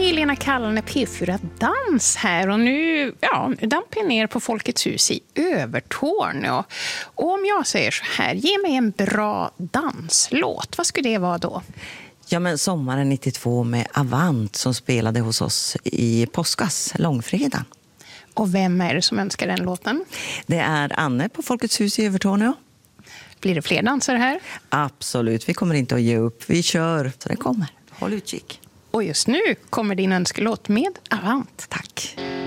är Lena Kallne, P4 Dans här och nu damper jag ner på Folkets hus i Övertorneå. Och om jag säger så här, ge mig en bra danslåt, vad skulle det vara då? Ja, men sommaren 92 med Avant som spelade hos oss i påskas, långfredag. Och vem är det som önskar den låten? Det är Anne på Folkets hus i Övertorneå. Blir det fler dansare här? Absolut, vi kommer inte att ge upp. Vi kör, så det kommer. Håll utkik. Och just nu kommer din önskelåt med Avant. Tack.